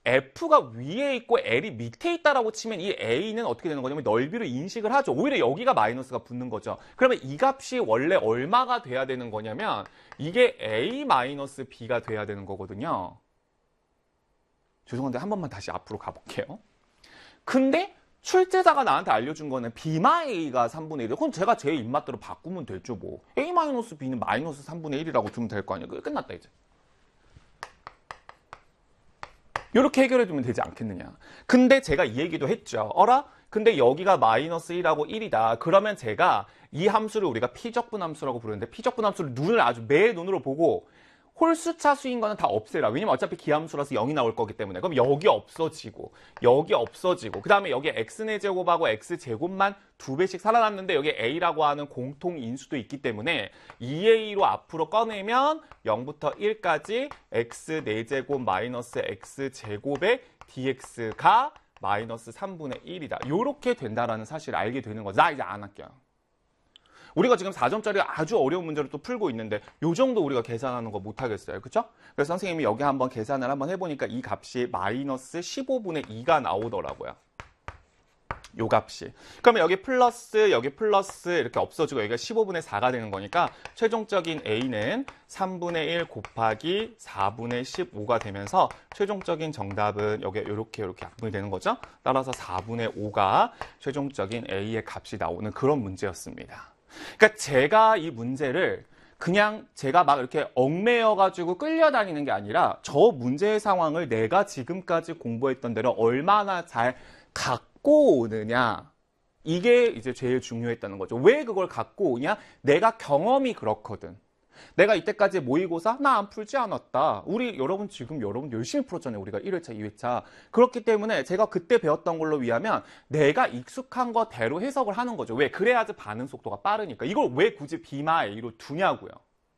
F가 위에 있고 L이 밑에 있다라고 치면 이 A는 어떻게 되는 거냐면 넓이를 인식을 하죠. 오히려 여기가 마이너스가 붙는 거죠. 그러면 이 값이 원래 얼마가 돼야 되는 거냐면 이게 A-B가 돼야 되는 거거든요. 죄송한데 한 번만 다시 앞으로 가볼게요. 근데 출제자가 나한테 알려준 거는 B-A가 3분의 1이에요. 그럼 제가 제 입맛대로 바꾸면 되죠. 뭐 A-B는 마이너스 3분의 1이라고 두면 될 거 아니에요. 끝났다 이제. 이렇게 해결해두면 되지 않겠느냐. 근데 제가 이 얘기도 했죠. 근데 여기가 마이너스 1하고 1이다. 그러면 제가 이 함수를 우리가 피적분 함수라고 부르는데 피적분 함수를 눈을 아주 매 눈으로 보고 홀수차 수인 거는 다 없애라. 왜냐면 어차피 기함수라서 0이 나올 거기 때문에. 그럼 여기 없어지고 그 다음에 여기 x의 제곱하고 x제곱만 2배씩 살아남는데 여기 a라고 하는 공통 인수도 있기 때문에 2a로 앞으로 꺼내면 0부터 1까지 x 4제곱 마이너스 x제곱의 dx가 마이너스 3분의 1이다. 요렇게 된다라는 사실을 알게 되는 거죠. 나 이제 안 할게요. 우리가 지금 4점짜리 아주 어려운 문제를 또 풀고 있는데 요 정도 우리가 계산하는 거 못하겠어요. 그렇죠? 그래서 선생님이 여기 한번 계산을 한번 해보니까 이 값이 마이너스 15분의 2가 나오더라고요. 요 값이. 그러면 여기 플러스 이렇게 없어지고 여기가 15분의 4가 되는 거니까 최종적인 A는 3분의 1 곱하기 4분의 15가 되면서 최종적인 정답은 여기 이렇게 약분이 되는 거죠. 따라서 4분의 5가 최종적인 A의 값이 나오는 그런 문제였습니다. 그러니까 제가 이 문제를 그냥 제가 막 이렇게 얽매여가지고 끌려다니는 게 아니라 저 문제의 상황을 내가 지금까지 공부했던 대로 얼마나 잘 갖고 오느냐. 이게 이제 제일 중요했다는 거죠. 왜 그걸 갖고 오냐? 내가 경험이 그렇거든. 내가 이때까지 모의고사 나 안 풀지 않았다. 여러분 열심히 풀었잖아요. 우리가 1회차, 2회차. 그렇기 때문에 제가 그때 배웠던 걸로 위하면 내가 익숙한 거대로 해석을 하는 거죠. 왜? 그래야지 반응 속도가 빠르니까. 이걸 왜 굳이 B마 A로 두냐고요.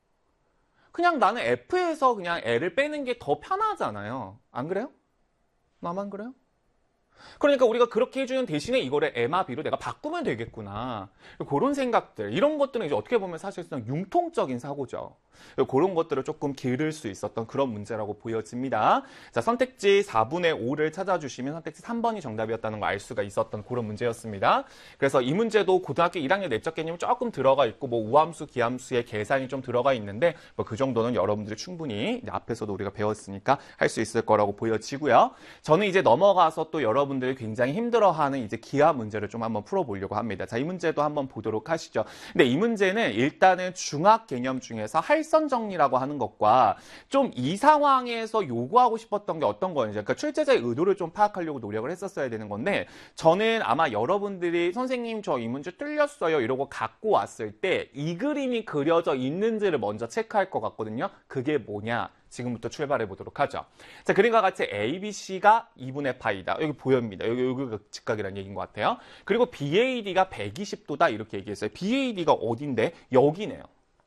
그냥 나는 F에서 그냥 L을 빼는 게 더 편하잖아요. 안 그래요? 나만 그래요? 그러니까 우리가 그렇게 해주는 대신에 이거를 M와 B로 내가 바꾸면 되겠구나. 그런 생각들, 이런 것들은 이제 어떻게 보면 사실상 융통적인 사고죠. 그런 것들을 조금 기를 수 있었던 그런 문제라고 보여집니다. 자, 선택지 4분의 5를 찾아주시면 선택지 3번이 정답이었다는 걸 알 수가 있었던 그런 문제였습니다. 그래서 이 문제도 고등학교 1학년 내적 개념이 조금 들어가 있고 뭐 우함수, 기함수의 계산이 좀 들어가 있는데 뭐 그 정도는 여러분들이 충분히 앞에서도 우리가 배웠으니까 할 수 있을 거라고 보여지고요. 저는 이제 넘어가서 또 여러분들이 굉장히 힘들어하는 이제 기하 문제를 좀 한번 풀어보려고 합니다. 자, 이 문제도 한번 보도록 하시죠. 근데 이 문제는 일단은 중학 개념 중에서 할선 정리라고 하는 것과 좀 이 상황에서 요구하고 싶었던 게 어떤 거였는지, 그러니까 출제자의 의도를 좀 파악하려고 노력을 했었어야 되는 건데, 저는 아마 여러분들이 선생님 저 이 문제 틀렸어요 이러고 갖고 왔을 때 이 그림이 그려져 있는지를 먼저 체크할 것 같거든요. 그게 뭐냐? 지금부터 출발해 보도록 하죠. 자, 그림과 같이 ABC가 2분의 파이다. 여기 보여입니다. 여기가 직각이라는 얘기인 것 같아요. 그리고 BAD가 120도다 이렇게 얘기했어요. BAD가 어딘데? 여기네요.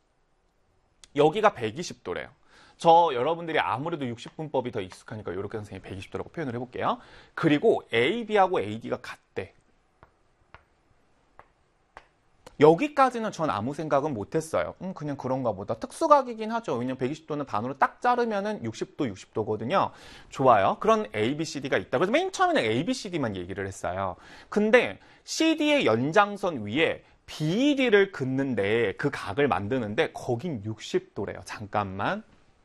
여기가 120도래요. 여러분들이 아무래도 60분법이 더 익숙하니까 이렇게 선생님이 120도라고 표현을 해볼게요. 그리고 AB하고 AD가 같대. 여기까지는 전 아무 생각은 못했어요. 그냥 그런가 보다. 특수각이긴 하죠. 왜냐면 120도는 반으로 딱 자르면은 60도거든요. 좋아요. 그런 ABCD가 있다. 그래서 맨 처음에는 ABCD만 얘기를 했어요. 근데 CD의 연장선 위에 BD를 긋는데 그 각을 만드는데 거긴 60도래요. 잠깐만.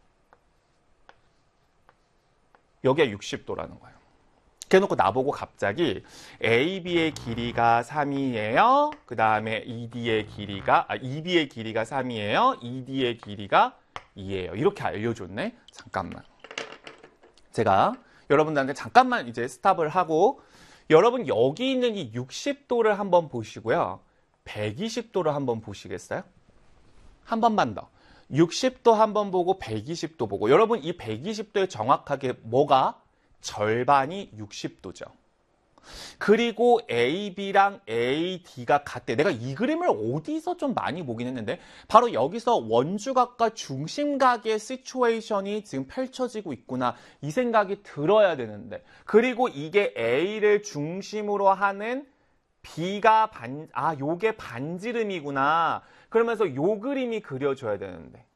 여기가 60도라는 거예요. 그래놓고 나보고 갑자기 AB의 길이가 3이에요. 그 다음에 EB의 길이가 3이에요. ED의 길이가 2예요. 이렇게 알려줬네. 잠깐만. 제가 여러분들한테 잠깐만 이제 스탑을 하고 여러분 여기 있는 이 60도를 한번 보시고요. 120도를 한번 보시겠어요? 한 번만 더. 60도 한번 보고 120도 보고. 여러분 이 120도에 정확하게 뭐가? 절반이 60도죠. 그리고 AB랑 AD가 같대. 내가 이 그림을 어디서 좀 많이 보긴 했는데 바로 여기서 원주각과 중심각의 시츄에이션이 지금 펼쳐지고 있구나. 이 생각이 들어야 되는데. 그리고 이게 A를 중심으로 하는 B가 요게 반지름이구나. 그러면서 요 그림이 그려져야 되는데.